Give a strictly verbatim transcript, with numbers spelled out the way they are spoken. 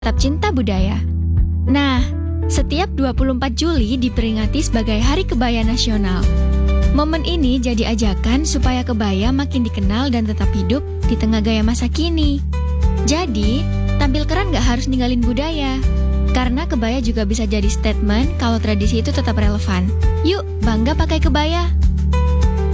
tetap cinta budaya. Nah, setiap dua puluh empat Juli diperingati sebagai Hari Kebaya Nasional. Momen ini jadi ajakan supaya kebaya makin dikenal dan tetap hidup di tengah gaya masa kini. Jadi, tampil keren gak harus ninggalin budaya. Karena kebaya juga bisa jadi statement kalau tradisi itu tetap relevan. Yuk, bangga pakai kebaya.